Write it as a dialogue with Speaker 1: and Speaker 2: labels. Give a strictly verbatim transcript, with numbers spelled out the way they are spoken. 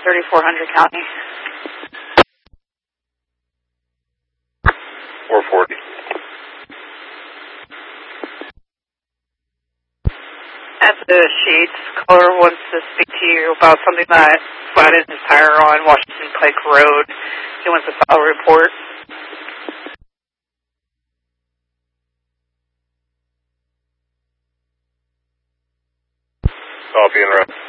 Speaker 1: thirty-four hundred County.
Speaker 2: four forty.
Speaker 1: At the Sheets, caller wants to speak to you about something that flattened his tire on Washington Pike Road. He wants to file a report.
Speaker 2: I'll be in route.